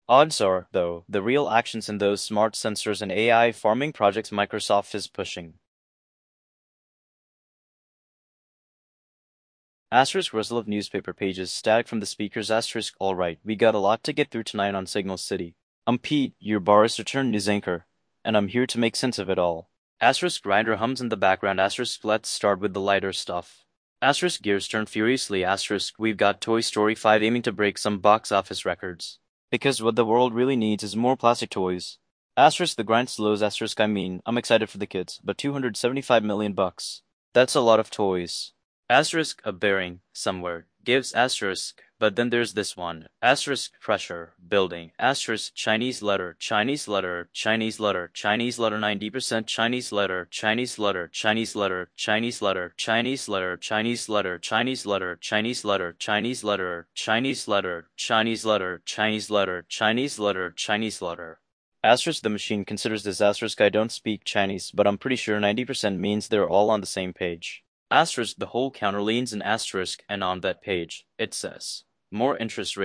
Odds are, though, the real action's in those smart sensors and AI farming projects Microsoft is pushing. Asterisk rustle of newspaper pages static from the speakers. Asterisk alright, we got a lot to get through tonight on Signal City. I'm Pete, your bar's returned news anchor, and I'm here to make sense of it all. Asterisk grinder hums in the background. Asterisk let's start with the lighter stuff. Asterisk gears turn furiously. Asterisk we've got Toy Story 5 aiming to break some box office records. Because what the world really needs is more plastic toys. Asterisk the grind slows. Asterisk I'm excited for the kids, but 275 million bucks. That's a lot of toys. Asterisk a bearing somewhere gives asterisk, but then there's this one. Asterisk pressure building. Asterisk Chinese letter, Chinese letter, Chinese letter, Chinese letter 90% Chinese letter, Chinese letter, Chinese letter, Chinese letter, Chinese letter, Chinese letter, Chinese letter, Chinese letter, Chinese letter, Chinese letter, Chinese letter, Chinese letter, Chinese letter, Chinese letter. Asterisk the machine considers this. Asterisk I don't speak Chinese, but I'm pretty sure 90% means they're all on the same page. Asterisk the whole counter leans an asterisk, and on that page, it says, more interest rate.